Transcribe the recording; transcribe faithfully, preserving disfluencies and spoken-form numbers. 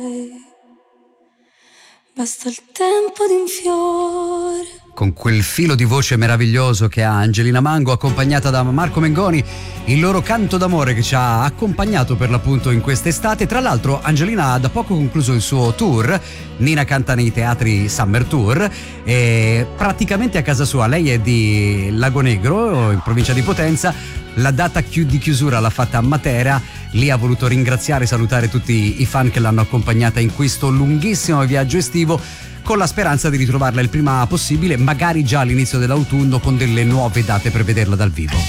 Basta il tempo di un fiore. Con quel filo di voce meraviglioso che ha Angelina Mango, accompagnata da Marco Mengoni, il loro canto d'amore che ci ha accompagnato per l'appunto in quest'estate. Tra l'altro Angelina ha da poco concluso il suo tour, Nina canta nei teatri Summer Tour, e praticamente a casa sua. Lei è di Lagonegro, in provincia di Potenza. La data di chiusura l'ha fatta a Matera. Lì ha voluto ringraziare e salutare tutti i fan che l'hanno accompagnata in questo lunghissimo viaggio estivo, con la speranza di ritrovarla il prima possibile, magari già all'inizio dell'autunno, con delle nuove date per vederla dal vivo.